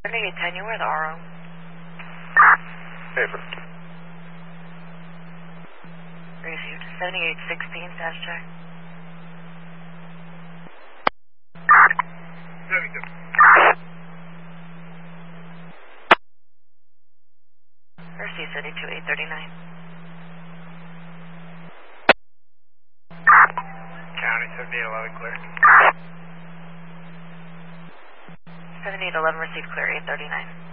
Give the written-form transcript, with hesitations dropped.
7810, you were the RO. Paper. Received. 7816, dash check. 72. Received 72839. County 7811 clear. 7811 received clear 839.